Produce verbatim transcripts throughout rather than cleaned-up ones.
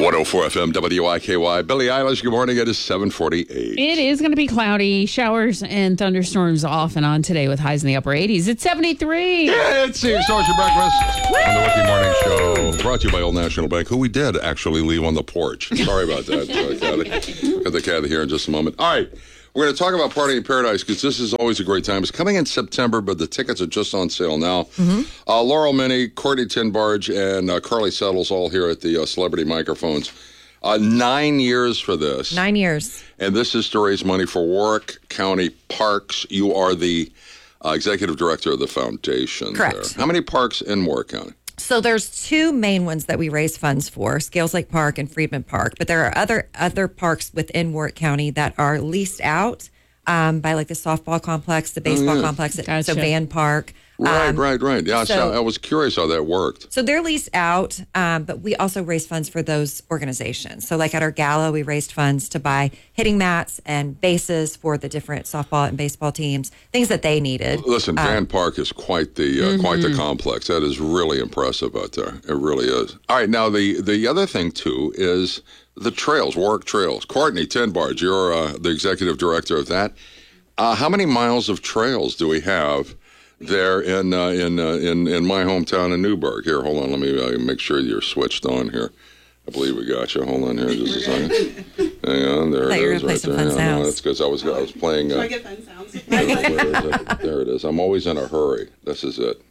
one oh four F M W I K Y. Billie Eilish, good morning. It is seven forty-eight. It is going to be cloudy, showers and thunderstorms off and on today with highs in the upper eighties. It's seventy-three. Yeah, it's the Start Your Breakfast on the Rookie Morning Show. Brought to you by Old National Bank, who we did actually leave on the porch. Sorry about that, uh, Kathy. Got the cat here in just a moment. All right. We're going to talk about Party in Paradise because this is always a great time. It's coming in September, but the tickets are just on sale now. Mm-hmm. Uh, Laurel Minnie, Courtney Tinbarge, and uh, Carly Settles all here at the uh, Celebrity Microphones. Uh, nine years for this. Nine years. And this is to raise money for Warwick County Parks. You are the uh, executive director of the foundation. Correct. There. How many parks in Warwick County? So there's two main ones that we raise funds for, Scales Lake Park and Friedman Park. But there are other other parks within Warwick County that are leased out um, by like the softball complex, the baseball oh, yeah. complex, Gotcha. so Van Park. Right, Um, right, right. Yeah, so, so- I was curious how that worked. So they're leased out, um, but we also raise funds for those organizations. So like at our gala, we raised funds to buy hitting mats and bases for the different softball and baseball teams, things that they needed. Listen, Um, Van Park is quite the uh, mm-hmm. quite the complex. That is really impressive out there. It really is. All right, now the the other thing too is the trails, Warwick Trails. Courtney Tinbarge, you're uh, the executive director of that. Uh, how many miles of trails do we have there in uh, in uh, in in my hometown of Newburgh? Here, hold on. Let me uh, make sure you're switched on here. I believe we got you. Hold on here just a second. Hang on. There I thought it you were is gonna play right some there. fun Yeah, no, sounds. that's because I was I was playing. Uh, Do I get fun sounds? where is it? There it is. I'm always in a hurry. This is it.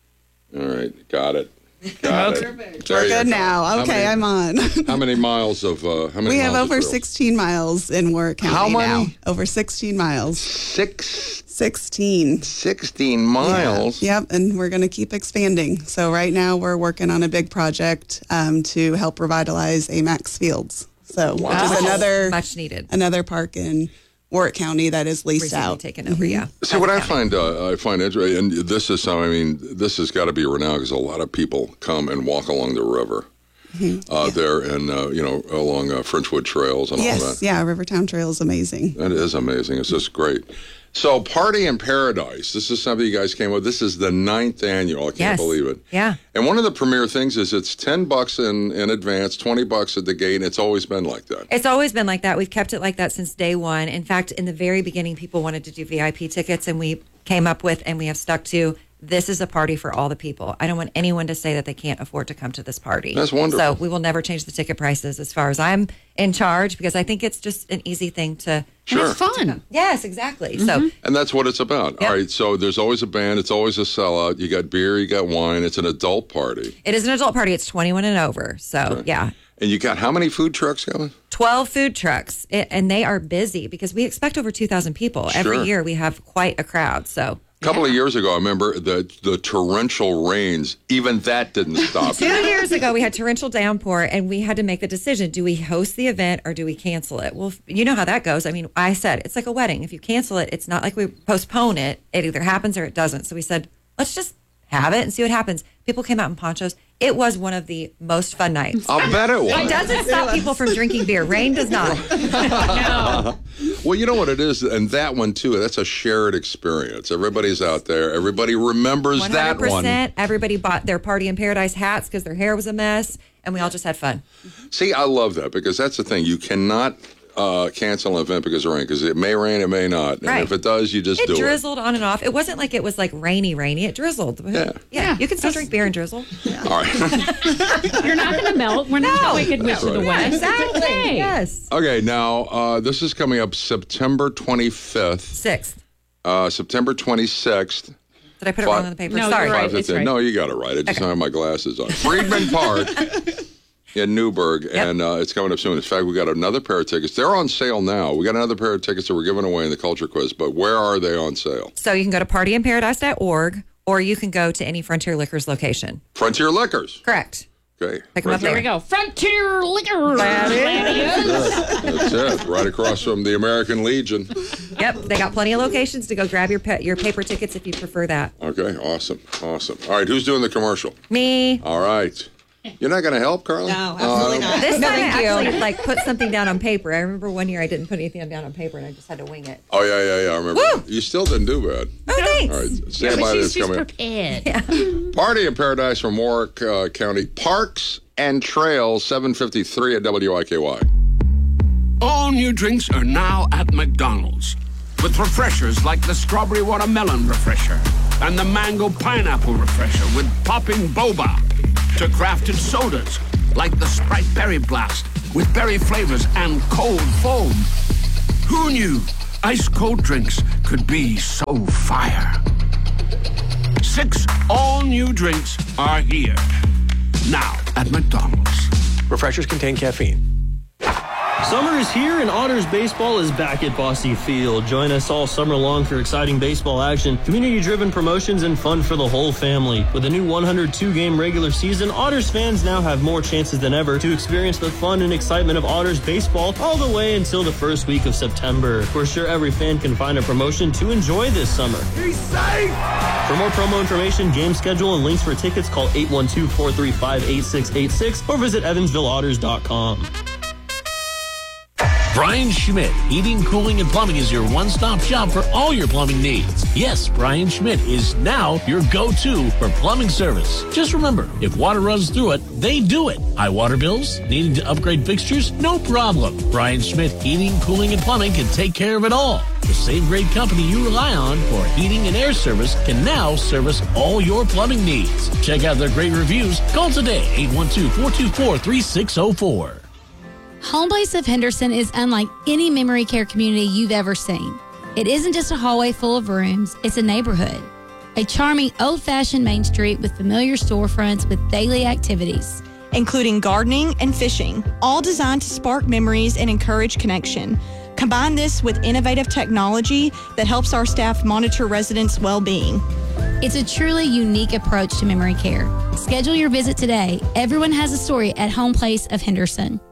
All right. Got it. Got it. Perfect. There We're you good go. now. How Okay, many- I'm on. How many miles of, uh, how many We have miles of over trails? sixteen miles in Warwick County How many? now. Over sixteen miles. Six, sixteen. sixteen miles? Yeah. Yep, and we're going to keep expanding. So right now we're working on a big project um, to help revitalize Amex Fields. So Wow. which is another Much needed. another park in Warwick County that is leased Recently out. taken over, yeah. See, what I find uh, I find interesting, and this is how, I mean, this has got to be renowned because a lot of people come and walk along the river Mm-hmm. uh, yeah. there and, uh, you know, along uh, Frenchwood Trails and all Yes, that. yeah, Rivertown Trail is amazing. That is amazing. It's just great. So, Party in Paradise. This is something you guys came with. This is the ninth annual. I can't Yes. believe it. Yeah. And one of the premier things is it's ten bucks in, in advance, twenty bucks at the gate, and it's always been like that. It's always been like that. We've kept it like that since day one. In fact, in the very beginning, people wanted to do V I P tickets, and we came up with and we have stuck to this is a party for all the people. I don't want anyone to say that they can't afford to come to this party. That's wonderful. So we will never change the ticket prices as far as I'm in charge because I think it's just an easy thing to. Sure. It's fun. Yes, exactly. So And that's what it's about. Yep. All right, so there's always a band. It's always a sellout. You got beer, you got wine. It's an adult party. it is an adult party. It's twenty-one and over. So Okay. yeah. And you got how many food trucks coming? twelve food trucks, it, and they are busy because we expect over two thousand people. Sure. Every year we have quite a crowd. So A couple yeah. of years ago, I remember the, the torrential rains. Even that didn't stop. Two years ago, we had torrential downpour, and we had to make the decision: do we host the event or do we cancel it? Well, you know how that goes. I mean, I said it's like a wedding. If you cancel it, it's not like we postpone it. It either happens or it doesn't. So we said, let's just have it and see what happens. People came out in ponchos. It was one of the most fun nights. I'll bet it was. It doesn't stop people from drinking beer. Rain does not. Well, you know what it is, and that one too. That's a shared experience. Everybody's out there. Everybody remembers one that hundred one. percent. Everybody bought their Party in Paradise hats because their hair was a mess, and we all just had fun. See, I love that because that's the thing. You cannot uh, cancel an event because of rain because it may rain, it may not. And Right. if it does, you just It do drizzled on and off. It wasn't like it was like rainy, rainy. It drizzled. Yeah. Yeah. You can still drink beer and drizzle. it. All right. You're not going to melt. We're not No. the Wicked Witch of the right. West. Exactly. Hey. Yes. Okay, now uh, this is coming up September twenty-fifth, Sixth. uh, September twenty-sixth. Did I put it Five- wrong on the paper? No, Sorry. you're right. Five to it's ten. right. No, you got it right. I just don't have my glasses on. Friedman Park in Newburgh, and uh, it's coming up soon. In fact, we got another pair of tickets. They're on sale now. We got another pair of tickets that we're giving away in the Culture Quiz, but where are they on sale? So you can go to party in paradise dot org or you can go to any Frontier Liquors location. Frontier Liquors. Correct. Okay. Pick 'em up There there. we go. Frontier Liquor. That That's it. Right across from the American Legion. Yep. They got plenty of locations to go grab your pe- your paper tickets if you prefer that. Okay, awesome. Awesome. All right, who's doing the commercial? Me. All right. You're not going to help, Carla? No, absolutely not. This time I thank you. actually like put something down on paper. I remember one year I didn't put anything down on paper and I just had to wing it. Oh, yeah, yeah, yeah. I remember. Woo! You still didn't do bad. Oh, thanks. All right, stand But by she's, this she's coming up. prepared. Party in Paradise from Warwick uh, County Parks and Trails, seven fifty-three at W I K Y. All new drinks are now at McDonald's, with refreshers like the Strawberry Watermelon Refresher and the Mango Pineapple Refresher with popping boba, to crafted sodas like the Sprite Berry Blast with berry flavors and cold foam. Who knew ice-cold drinks could be so fire? Six all-new drinks are here, now at McDonald's. Refreshers contain caffeine. Summer is here and Otters baseball is back at Bosse Field. Join us all summer long for exciting baseball action, community-driven promotions, and fun for the whole family. With a new one hundred two game regular season, Otters fans now have more chances than ever to experience the fun and excitement of Otters baseball all the way until the first week of September. We're sure every fan can find a promotion to enjoy this summer. Be safe! For more promo information, game schedule, and links for tickets, call eight one two, four three five, eight six eight six or visit evansville otters dot com. Brian Schmidt Heating, Cooling, and Plumbing is your one-stop shop for all your plumbing needs. Yes, Brian Schmidt is now your go-to for plumbing service. Just remember, if water runs through it, they do it. High water bills? Needing to upgrade fixtures? No problem. Brian Schmidt Heating, Cooling, and Plumbing can take care of it all. The same great company you rely on for heating and air service can now service all your plumbing needs. Check out their great reviews. Call today, eight one two, four two four, three six zero four. Home Place of Henderson is unlike any memory care community you've ever seen. It isn't just a hallway full of rooms, it's a neighborhood. A charming, old-fashioned main street with familiar storefronts with daily activities, including gardening and fishing, all designed to spark memories and encourage connection. Combine this with innovative technology that helps our staff monitor residents' well-being. It's a truly unique approach to memory care. Schedule your visit today. Everyone has a story at Home Place of Henderson.